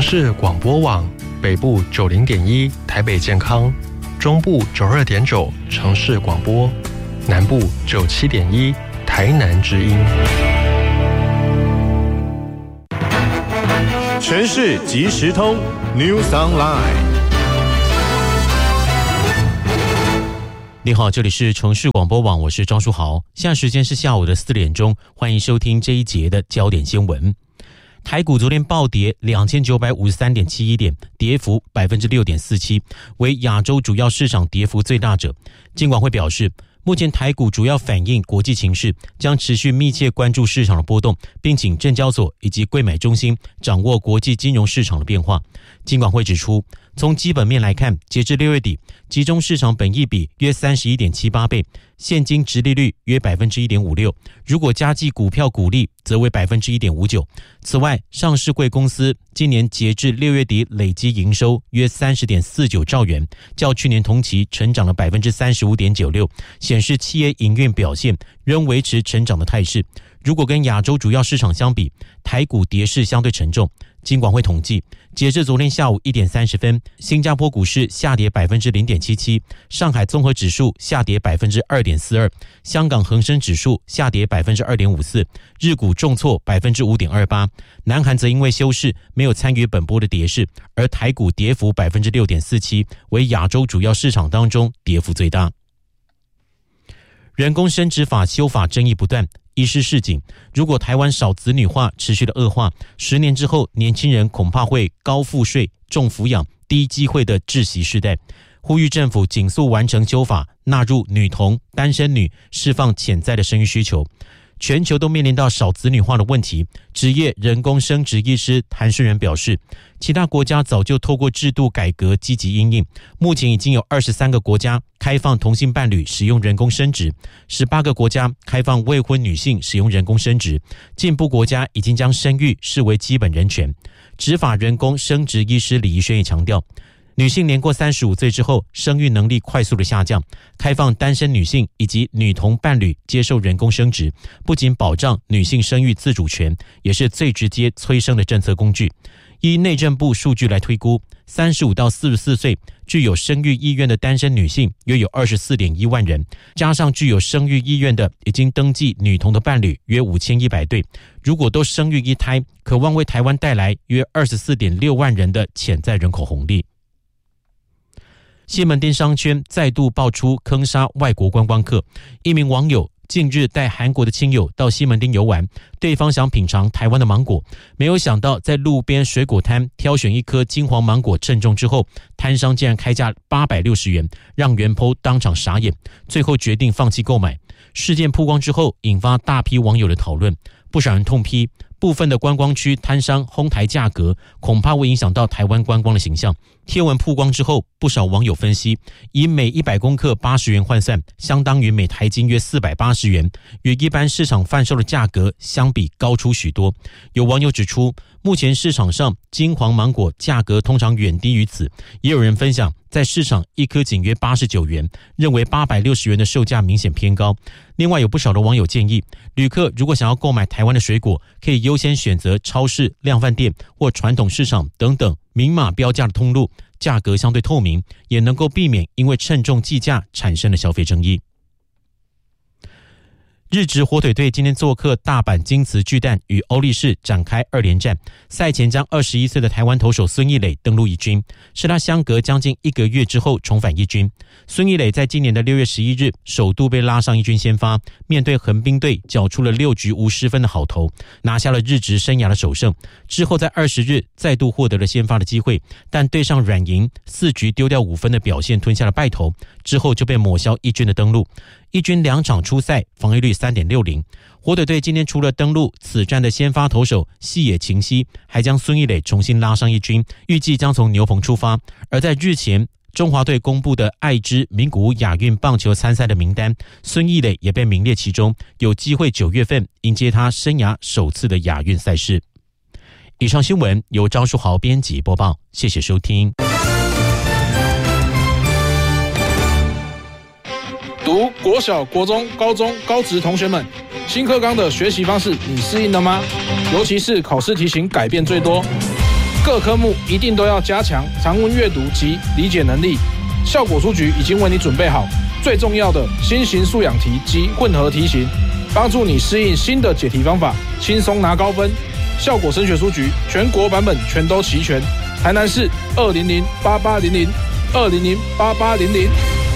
市广播网，北部90.1台北健康，中部92.9城市广播，南部97.1台南之音。 全市即时通 News Online。 你好，这里是城市广播网，我是张书豪。现在时间是下午的4点钟，欢迎收听这一节的焦点新闻。台股昨天暴跌2953.71点，跌幅6.47%，为亚洲主要市场跌幅最大者。金管会表示，目前台股主要反映国际情势，将持续密切关注市场的波动，并请证交所以及柜买中心掌握国际金融市场的变化。金管会指出，从基本面来看，截至6月底，集中市场本益比约 31.78 倍，现金殖利率约 1.56%， 如果加计股票股利则为 1.59%。 此外，上市柜公司今年截至6月底累积营收约 30.49 兆元，较去年同期成长了 35.96%， 显示企业营运表现仍维持成长的态势。如果跟亚洲主要市场相比，台股跌势相对沉重。金管会统计，截至昨天下午1点30分，新加坡股市下跌 0.77%， 上海综合指数下跌 2.42%， 香港恒生指数下跌 2.54%， 日股重挫 5.28%， 南韩则因为休市没有参与本波的跌势，而台股跌幅 6.47%， 为亚洲主要市场当中跌幅最大。人工生殖法修法争议不断，医师示警，如果台湾少子女化持续的恶化，10年之后，年轻人恐怕会高赋税、重抚养、低机会的窒息世代。呼吁政府紧速完成修法，纳入女童、单身女，释放潜在的生育需求。全球都面临到少子女化的问题，职业人工生殖医师谭顺仁表示，其他国家早就透过制度改革积极因应，目前已经有23个国家开放同性伴侣使用人工生殖，18个国家开放未婚女性使用人工生殖，进步国家已经将生育视为基本人权。执法人工生殖医师李怡轩也强调，女性年过35岁之后，生育能力快速的下降，开放单身女性以及女同伴侣接受人工生殖，不仅保障女性生育自主权，也是最直接催生的政策工具。依内政部数据来推估，35到44岁具有生育意愿的单身女性约有 24.1 万人，加上具有生育意愿的已经登记女童的伴侣约5100对，如果都生育一胎，可望为台湾带来约 24.6 万人的潜在人口红利。西门町商圈再度爆出坑杀外国观光客，一名网友近日带韩国的亲友到西门町游玩，对方想品尝台湾的芒果，没有想到在路边水果摊挑选一颗金黄芒果称重之后，摊商竟然开价860元，让原 po 当场傻眼，最后决定放弃购买。事件曝光之后，引发大批网友的讨论，不少人痛批部分的观光区摊商哄抬价格，恐怕会影响到台湾观光的形象。贴文曝光之后，不少网友分析，以每100公克80元换算，相当于每台斤约480元，与一般市场贩售的价格相比高出许多。有网友指出，目前市场上金黄芒果价格通常远低于此，也有人分享在市场一颗仅约89元，认为860元的售价明显偏高。另外有不少的网友建议，旅客如果想要购买台湾的水果，可以优先选择超市、量贩店或传统市场等等明码标价的通路，价格相对透明，也能够避免因为称重计价产生的消费争议。日职火腿队今天做客大阪金瓷巨蛋与欧力士展开2连战，赛前将21岁的台湾投手孙奕磊登陆一军，是他相隔将近1个月之后重返一军。孙奕磊在今年的6月11日首度被拉上一军先发，面对横滨队缴出了6局无失分的好投，拿下了日职生涯的首胜。之后在20日再度获得了先发的机会，但对上软银4局丢掉5分的表现吞下了败投，之后就被抹消一军的登陆。一军2场出赛，防御率 3.60。 火腿队今天除了登陆此战的先发投手细野晴希，还将孙奕磊重新拉上一军，预计将从牛棚出发。而在日前中华队公布的爱知名古屋亚运棒球参赛的名单，孙奕磊也被名列其中，有机会9月份迎接他生涯首次的亚运赛事。以上新闻由张书豪编辑播报，谢谢收听。 读国小、国中、高中、高职同学们，新课纲的学习方式你适应了吗？尤其是考试题型改变最多， 各科目一定都要加强常文阅读及理解能力。效果书局已经为你准备好最重要的新型素养题及混合题型，帮助你适应新的解题方法，轻松拿高分。效果升学书局全国版本全都齐全，台南市2008800，2008800。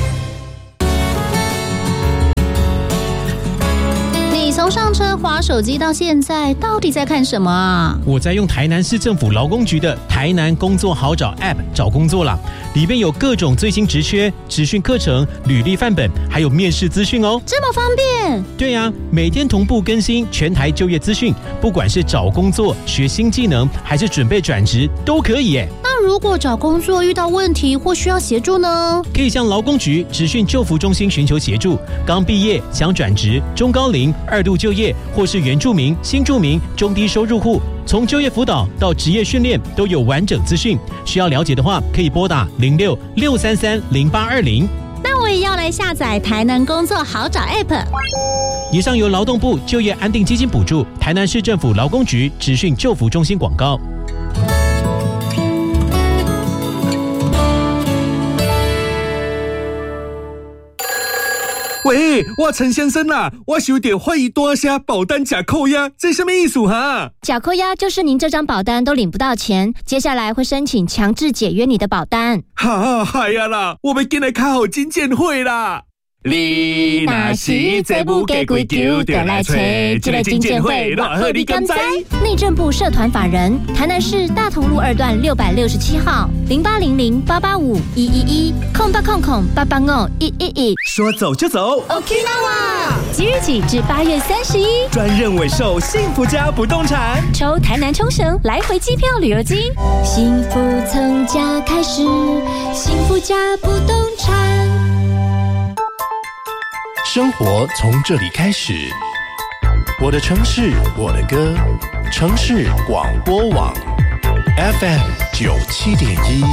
从上车滑手机到现在，到底在看什么啊？ 我在用台南市政府劳工局的台南工作好找 App 找工作啦，里面有各种最新职缺、职训课程、履历范本，还有面试资讯哦。 这么方便？ 对啊，每天同步更新全台就业资讯，不管是找工作、学新技能，还是准备转职，都可以耶。 那如果找工作遇到问题或需要协助呢？ 可以向劳工局职训就服中心寻求协助。刚毕业想转职、中高龄、2度就业，或是原住民、新住民、中低收入户，从就业辅导到职业训练都有完整资讯。需要了解的话，可以拨打06-633-0820。 那我也要来下载台南工作好找 App。 以上由劳动部就业安定基金补助，台南市政府劳工局职训就服中心广告。 喂，我陈先生啊，我收到欢迎大声保单假扣押，这什么意思哈？ 假扣押就是您这张保单都领不到钱，接下来会申请强制解约你的保单。 哈，系啊啦，我们今来开好金鉴会啦。你若是这不给规矩，就来找这个金鉴会，偌好你敢知？ 内政部社团法人，台南市大同路2段667号0800-885-111，0800-885-111。 说走就走 Okinawa， 即日起至8月31， 专任委售幸福家不动产， 抽台南冲绳来回机票旅游金，幸福从家开始，幸福家不动产。 生活从这里开始，我的城市，我的歌，城市广播网 FM97.1。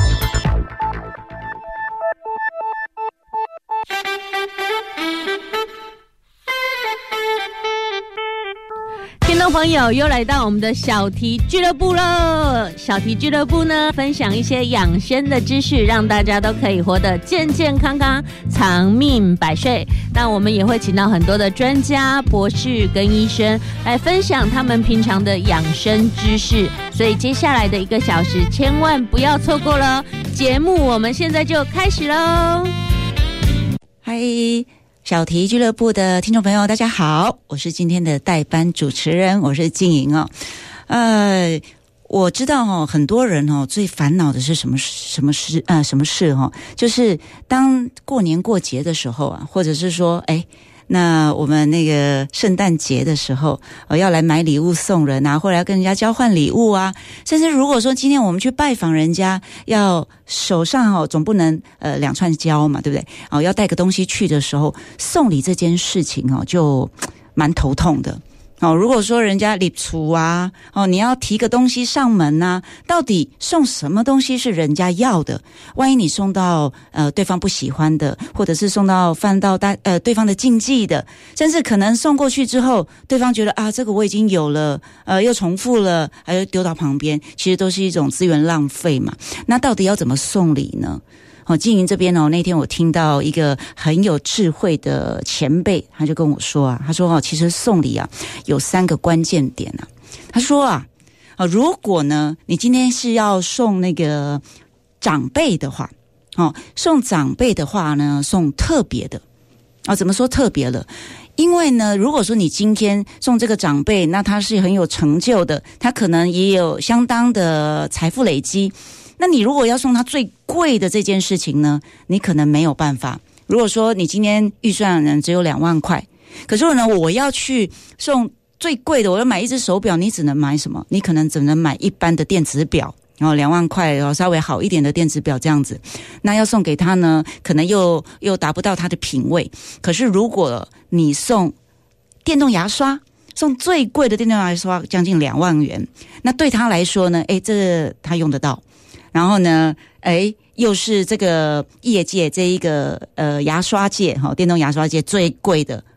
听众朋友，又来到我们的小题俱乐部了。小题俱乐部呢，分享一些养生的知识，让大家都可以活得健健康康、长命百岁。那我们也会请到很多的专家、博士跟医生来分享他们平常的养生知识。所以接下来的1个小时，千万不要错过了。节目我们现在就开始喽。 嗨，小题俱乐部的听众朋友，大家好，我是今天的代班主持人，我是静莹哦。我知道哦，很多人哦最烦恼的是什么事哦，就是当过年过节的时候啊，或者是说那我们那个圣诞节的时候，要来买礼物送人啊，或者要跟人家交换礼物啊，甚至如果说今天我们去拜访人家，要手上总不能2串胶嘛，对不对？要带个东西去的时候，送礼这件事情就蛮头痛的。如果说人家礼俗啊，你要提个东西上门啊，到底送什么东西是人家要的？万一你送到对方不喜欢的，或者是送到犯到对方的禁忌的，甚至可能送过去之后，对方觉得啊这个我已经有了，又重复了，还有丢到旁边，其实都是一种资源浪费嘛。那到底要怎么送礼呢？静莹这边那天我听到一个很有智慧的前辈，他就跟我说啊，他说其实送礼啊有3个关键点啊。他说如果呢你今天是要送那个长辈的话，送长辈的话呢，送特别的怎么说特别了？因为呢，如果说你今天送这个长辈，那他是很有成就的，他可能也有相当的财富累积。那你如果要送他最贵的这件事情呢，你可能没有办法。如果说你今天预算只有2万块，可是呢，我要去送最贵的，我要买一只手表，你只能买什么？你可能只能买一般的电子表，然后2万块，然后稍微好一点的电子表这样子。那要送给他呢，可能又达不到他的品味。可是如果你送电动牙刷，送最贵的电动牙刷将近2万元，那对他来说呢，这他用得到。然后呢，又是这个业界这一个牙刷界电动牙刷界最贵的，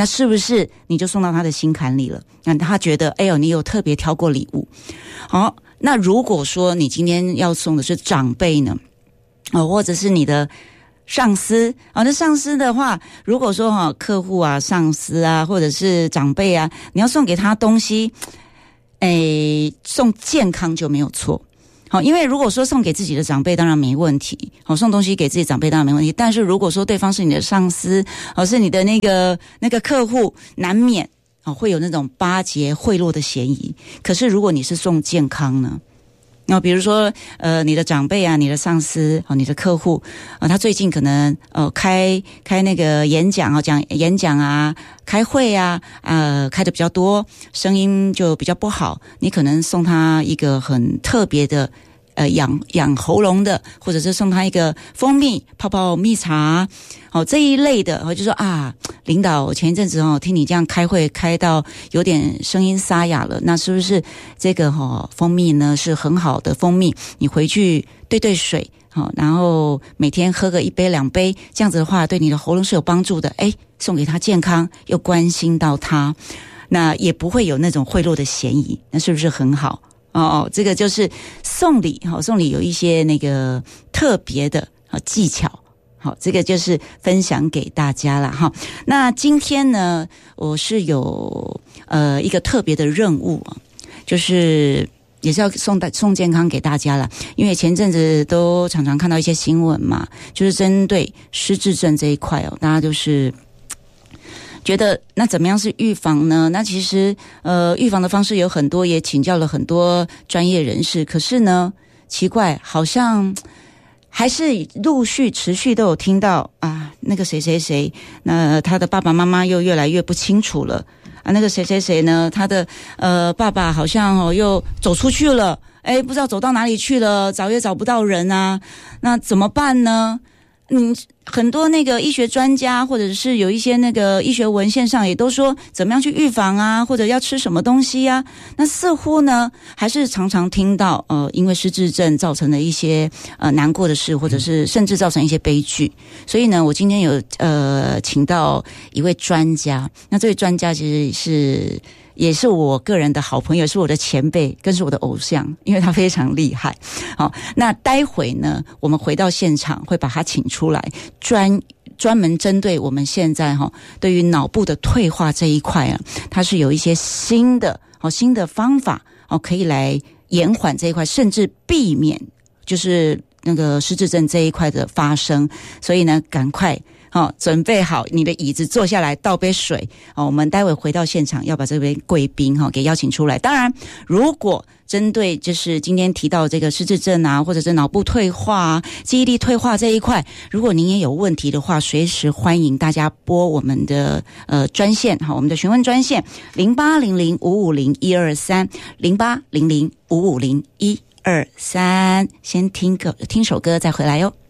那是不是你就送到他的心坎里了？那他觉得，哎呦，你有特别挑过礼物。好，那如果说你今天要送的是长辈呢，或者是你的上司那上司的话，如果说客户啊、上司啊，或者是长辈啊，你要送给他东西，送健康就没有错。好，因为如果说送给自己的长辈当然没问题，好，送东西给自己长辈当然没问题，但是如果说对方是你的上司，是你的那个客户，难免会有那种巴结贿赂的嫌疑。可是如果你是送健康呢？比如说你的长辈啊，你的上司你的客户他最近可能开那个演讲讲演讲啊，开会啊开的比较多，声音就比较不好，你可能送他一个很特别的养喉咙的，或者是送他一个蜂蜜泡泡蜜茶这一类的，就说啊，领导前一阵子听你这样开会开到有点声音沙哑了，那是不是这个蜂蜜呢是很好的蜂蜜，你回去兑水然后每天喝个1杯2杯，这样子的话对你的喉咙是有帮助的，送给他健康又关心到他，那也不会有那种贿赂的嫌疑，那是不是很好？这个就是送礼送礼有一些那个特别的技巧，好，这个就是分享给大家了哈。那今天呢，我是有一个特别的任务就是也是要送健康给大家了，因为前阵子都常常看到一些新闻嘛，就是针对失智症这一块大家就是觉得那怎么样是预防呢？那其实预防的方式有很多，也请教了很多专业人士，可是呢奇怪，好像还是陆续持续都有听到那个谁谁谁，那他的爸爸妈妈又越来越不清楚了那个谁谁谁呢，他的爸爸好像又走出去了，不知道走到哪里去了，找也找不到人啊，那怎么办呢？很多那个医学专家或者是有一些那个医学文献上也都说怎么样去预防啊，或者要吃什么东西啊，那似乎呢还是常常听到因为失智症造成的一些难过的事，或者是甚至造成一些悲剧。所以呢我今天有请到一位专家，那这位专家其实也是我个人的好朋友，是我的前辈，更是我的偶像，因为他非常厉害。好，那待会呢我们回到现场会把他请出来，专门针对我们现在对于脑部的退化这一块它是有一些新的方法可以来延缓这一块，甚至避免就是那个失智症这一块的发生。所以呢赶快准备好你的椅子，坐下来，倒杯水我们待会回到现场要把这位贵宾给邀请出来。当然如果针对就是今天提到这个失智症啊，或者是脑部退化记忆力退化这一块，如果您也有问题的话，随时欢迎大家拨我们的专线我们的询问专线0800550123 0800550123，先听首歌再回来哟。